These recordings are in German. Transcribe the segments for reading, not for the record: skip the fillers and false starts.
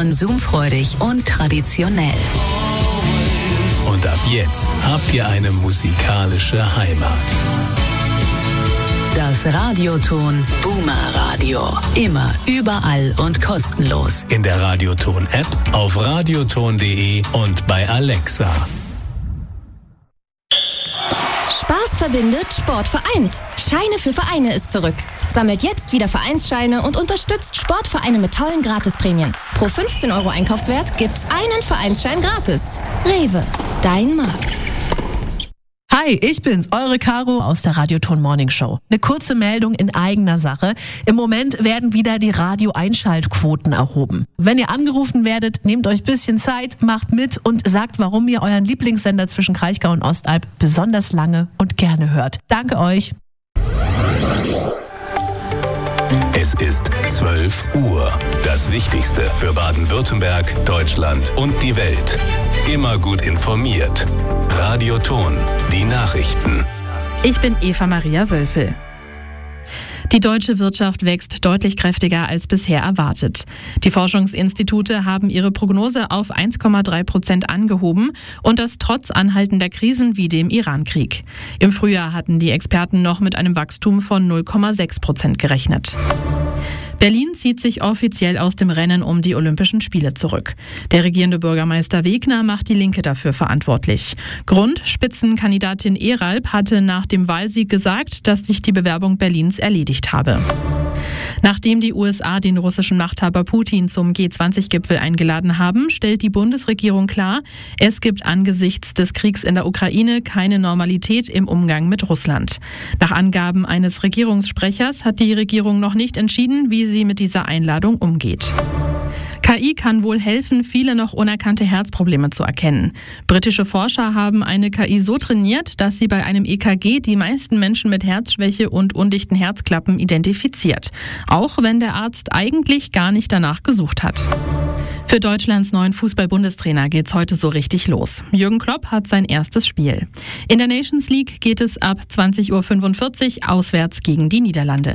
konsumfreudig und traditionell. Und ab jetzt habt ihr eine musikalische Heimat. Das Radioton Boomer Radio. Immer, überall und kostenlos. In der Radioton-App, auf radioton.de und bei Alexa. Spaß verbindet, Sport vereint. Scheine für Vereine ist zurück. Sammelt jetzt wieder Vereinsscheine und unterstützt Sportvereine mit tollen Gratisprämien. Pro 15 € Einkaufswert gibt's einen Vereinsschein gratis. Rewe, dein Markt. Hi, ich bin's, eure Caro aus der Radioton Morning Show. Eine kurze Meldung in eigener Sache. Im Moment werden wieder die Radio-Einschaltquoten erhoben. Wenn ihr angerufen werdet, nehmt euch ein bisschen Zeit, macht mit und sagt, warum ihr euren Lieblingssender zwischen Kraichgau und Ostalb besonders lange und gerne hört. Danke euch. Es ist 12 Uhr. Das Wichtigste für Baden-Württemberg, Deutschland und die Welt. Immer gut informiert. Radioton, die Nachrichten. Ich bin Eva Maria Wölfel. Die deutsche Wirtschaft wächst deutlich kräftiger als bisher erwartet. Die Forschungsinstitute haben ihre Prognose auf 1,3% angehoben und das trotz anhaltender Krisen wie dem Iran-Krieg. Im Frühjahr hatten die Experten noch mit einem Wachstum von 0,6% gerechnet. Berlin zieht sich offiziell aus dem Rennen um die Olympischen Spiele zurück. Der regierende Bürgermeister Wegner macht die Linke dafür verantwortlich. Grund: Spitzenkandidatin Eralb hatte nach dem Wahlsieg gesagt, dass sich die Bewerbung Berlins erledigt habe. Nachdem die USA den russischen Machthaber Putin zum G20-Gipfel eingeladen haben, stellt die Bundesregierung klar, es gibt angesichts des Kriegs in der Ukraine keine Normalität im Umgang mit Russland. Nach Angaben eines Regierungssprechers hat die Regierung noch nicht entschieden, wie sie mit dieser Einladung umgeht. KI kann wohl helfen, viele noch unerkannte Herzprobleme zu erkennen. Britische Forscher haben eine KI so trainiert, dass sie bei einem EKG die meisten Menschen mit Herzschwäche und undichten Herzklappen identifiziert. Auch wenn der Arzt eigentlich gar nicht danach gesucht hat. Für Deutschlands neuen Fußball-Bundestrainer geht's heute so richtig los. Jürgen Klopp hat sein erstes Spiel. In der Nations League geht es ab 20:45 Uhr auswärts gegen die Niederlande.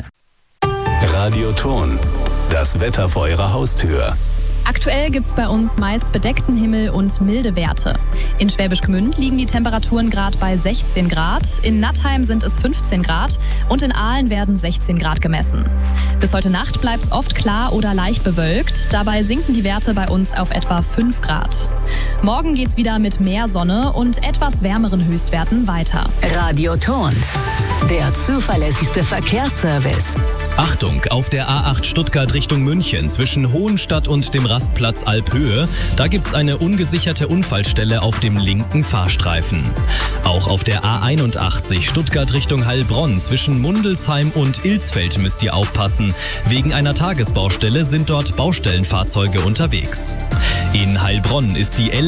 Radioton, das Wetter vor eurer Haustür. Aktuell gibt's bei uns meist bedeckten Himmel und milde Werte. In Schwäbisch Gmünd liegen die Temperaturen gerade bei 16 Grad, in Nattheim sind es 15 Grad und in Aalen werden 16 Grad gemessen. Bis heute Nacht bleibt's oft klar oder leicht bewölkt, dabei sinken die Werte bei uns auf etwa 5 Grad. Morgen geht's wieder mit mehr Sonne und etwas wärmeren Höchstwerten weiter. Radioton, der zuverlässigste Verkehrsservice. Achtung, auf der A8 Stuttgart Richtung München zwischen Hohenstadt und dem Rastplatz Alphöhe, da gibt's eine ungesicherte Unfallstelle auf dem linken Fahrstreifen. Auch auf der A81 Stuttgart Richtung Heilbronn zwischen Mundelsheim und Ilsfeld müsst ihr aufpassen. Wegen einer Tagesbaustelle sind dort Baustellenfahrzeuge unterwegs. In Heilbronn ist die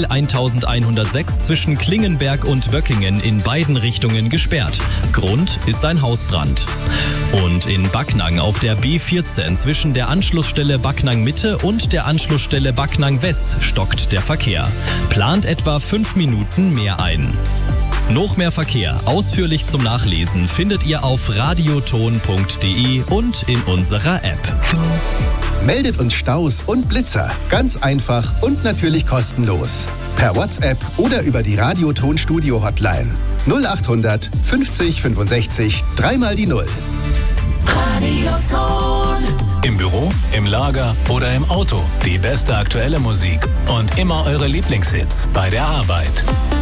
L1106 zwischen Klingenberg und Böckingen in beiden Richtungen gesperrt. Grund ist ein Hausbrand. Und in Backnang auf der B14 zwischen der Anschlussstelle Backnang Mitte und der Anschlussstelle Backnang West stockt der Verkehr. Plant etwa 5 Minuten mehr ein. Noch mehr Verkehr ausführlich zum Nachlesen findet ihr auf radioton.de und in unserer App. Meldet uns Staus und Blitzer. Ganz einfach und natürlich kostenlos. Per WhatsApp oder über die Radioton Studio Hotline. 0800 50 65 3 die 0. Radioton. Im Büro, im Lager oder im Auto. Die beste aktuelle Musik und immer eure Lieblingshits bei der Arbeit.